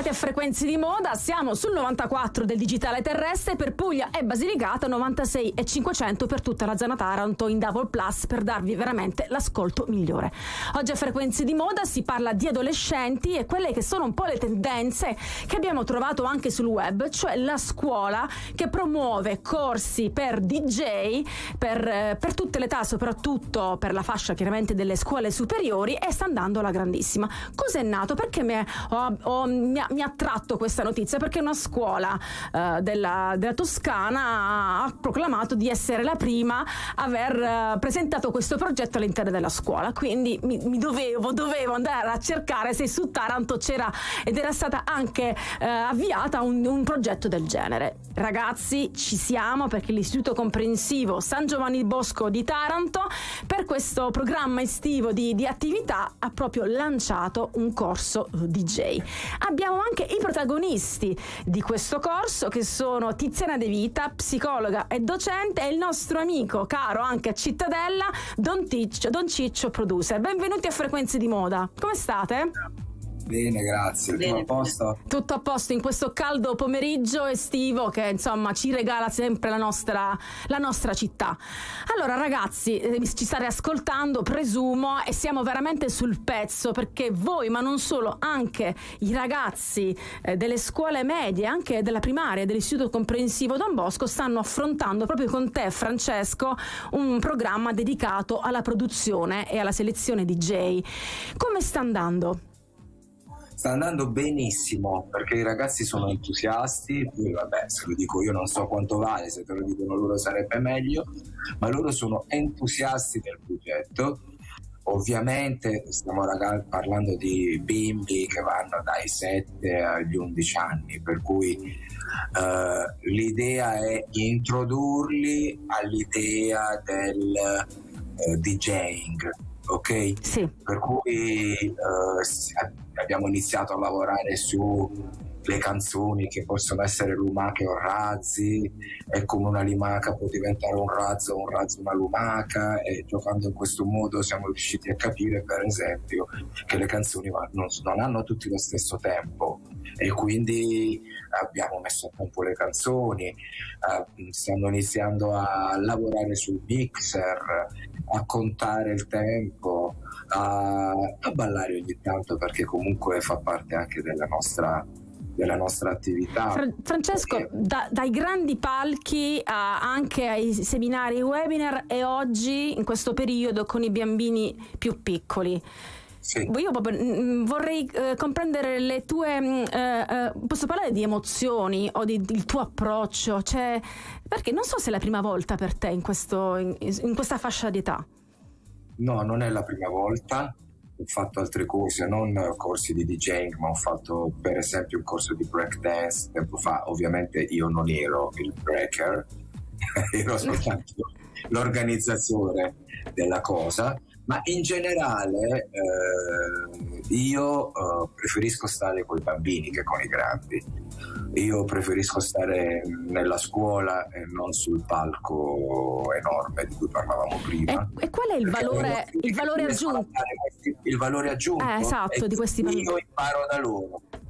Bentornati a Frequenze di Moda, siamo sul 94 del digitale terrestre per Puglia e Basilicata, 96 e 500 per tutta la zona Taranto in Double Plus per darvi veramente l'ascolto migliore. Oggi a Frequenze di Moda si parla di adolescenti e quelle che sono un po' le tendenze che abbiamo trovato anche sul web, cioè la scuola che promuove corsi per DJ per tutte le età, soprattutto per la fascia chiaramente delle scuole superiori, e sta andando alla grandissima. Cos'è nato? Perché mi ha attratto questa notizia? Perché una scuola della Toscana ha proclamato di essere la prima a aver presentato questo progetto all'interno della scuola, quindi mi dovevo andare a cercare se su Taranto c'era ed era stata anche avviata un progetto del genere. Ragazzi, ci siamo, perché l'Istituto Comprensivo San Giovanni Bosco di Taranto per questo programma estivo di attività ha proprio lanciato un corso DJ. Abbiamo anche i protagonisti di questo corso, che sono Tiziana De Vita, psicologa e docente, e il nostro amico caro anche a Cittadella, Don Ciccio, producer. Benvenuti a Frequenze di Moda. Come state? Bene, grazie. Tutto a posto? Tutto a posto in questo caldo pomeriggio estivo che insomma ci regala sempre la nostra città. Allora ragazzi, ci state ascoltando, presumo, e siamo veramente sul pezzo, perché voi, ma non solo, anche i ragazzi delle scuole medie, anche della primaria dell'Istituto Comprensivo Don Bosco, stanno affrontando proprio con te, Francesco, un programma dedicato alla produzione e alla selezione DJ. Come sta andando? Sta andando benissimo, perché i ragazzi sono entusiasti. Poi vabbè, se lo dico io non so quanto vale, se te lo dicono loro sarebbe meglio, ma loro sono entusiasti del progetto. Ovviamente stiamo parlando di bimbi che vanno dai 7 agli 11 anni, per cui l'idea è introdurli all'idea del DJing. Ok? Sì. Per cui abbiamo iniziato a lavorare su le canzoni che possono essere lumache o razzi, e come una lumaca può diventare un razzo una lumaca, e giocando in questo modo siamo riusciti a capire, per esempio, che le canzoni non hanno tutti lo stesso tempo, e quindi abbiamo messo a tempo le canzoni, stiamo iniziando a lavorare sul mixer, a contare il tempo, a ballare ogni tanto, perché comunque fa parte anche della nostra attività. Francesco, dai grandi palchi anche ai seminari webinar, e oggi in questo periodo con i bambini più piccoli. Sì. Io vorrei comprendere le tue posso parlare di emozioni o il tuo approccio, cioè, perché non so se è la prima volta per te in questa fascia di età. No, non è la prima volta. Ho fatto altre cose, non corsi di DJing, ma ho fatto per esempio un corso di breakdance tempo fa. Ovviamente io non ero il breaker, ero soltanto l'organizzatore della cosa, ma in generale io preferisco stare con i bambini che con i grandi. Io preferisco stare nella scuola e non sul palco enorme di cui parlavamo prima. E qual è il valore aggiunto? Il valore aggiunto esatto, di questi bambini. Io imparo da loro.